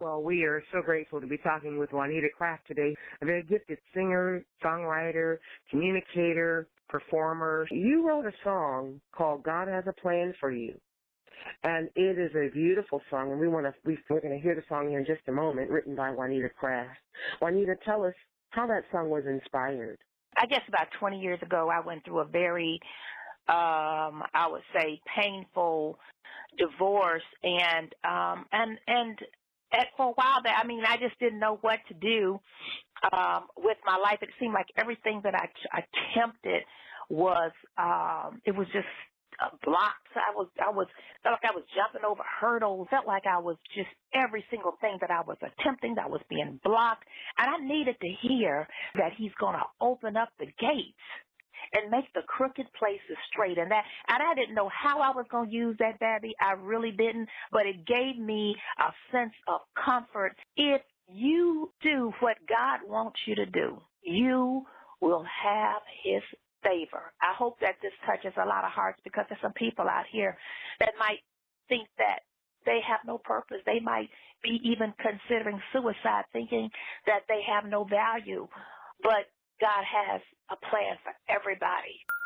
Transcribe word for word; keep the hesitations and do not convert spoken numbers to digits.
Well, we are so grateful to be talking with Juanita Craft today, a very gifted singer, songwriter, communicator, performer. You wrote a song called God Has a Plan for You, and it is a beautiful song, and we want to, we, we're going to hear the song here in just a moment, written by Juanita Craft. Juanita, tell us how that song was inspired. I guess about twenty years ago, I went through a very, um, I would say, painful divorce, and um, and and at, for a while there, I mean, I just didn't know what to do um, with my life. It seemed like everything that I attempted was, um, it was just uh, blocked. I was, I was, felt like I was jumping over hurdles. Felt like I was just every single thing that I was attempting that was being blocked. And I needed to hear that He's going to open up the gates and make the crooked places straight. And that, and I didn't know how I was going to use that, Babby. I really didn't. But it gave me a sense of comfort. If you do what God wants you to do, you will have His favor. I hope that this touches a lot of hearts, because there's some people out here that might think that they have no purpose. They might be even considering suicide, thinking that they have no value. But God has a plan for everybody.